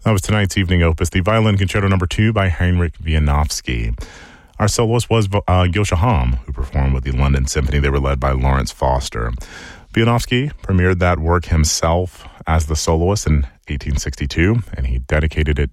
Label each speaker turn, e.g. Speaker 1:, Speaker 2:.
Speaker 1: That was tonight's evening opus, the Violin Concerto No. 2 by Heinrich Wieniawski. Our soloist was Gilsha Hom, who performed with the London Symphony. They were led by Lawrence Foster. Wieniawski premiered that work himself as the soloist in 1862, and he dedicated it